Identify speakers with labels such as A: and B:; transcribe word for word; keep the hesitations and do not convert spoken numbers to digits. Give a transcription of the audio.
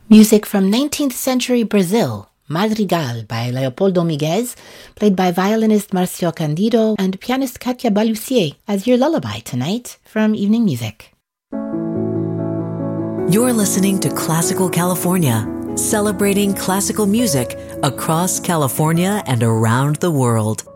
A: Music from nineteenth century Brazil, Madrigal by Leopoldo Miguez, played by violinist Marcio Candido and pianist Katia Balussier as your lullaby tonight from Evening Music.
B: You're listening to Classical California, celebrating classical music across California and around the world.